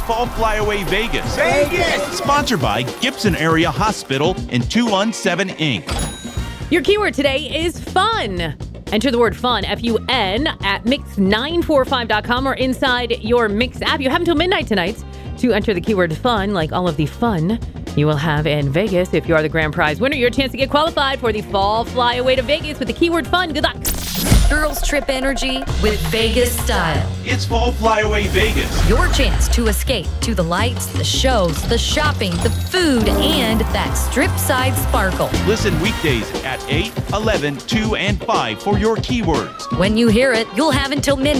Fall Flyaway Vegas. Vegas! Sponsored by Gibson Area Hospital and 217 Inc. Your keyword today is fun. Enter the word fun, F-U-N, at mix945.com or inside your Mix app. You have until midnight tonight to enter the keyword fun, like all of the fun you will have in Vegas. If you are the grand prize winner, your chance to get qualified for the Fall Flyaway to Vegas with the keyword fun. Good luck. Girls Trip Energy with Vegas Style. It's Fall Flyaway Vegas. Your chance to escape to the lights, the shows, the shopping, the food, and that strip side sparkle. Listen weekdays at 8, 11, 2, and 5 for your keywords. When you hear it, you'll have until midnight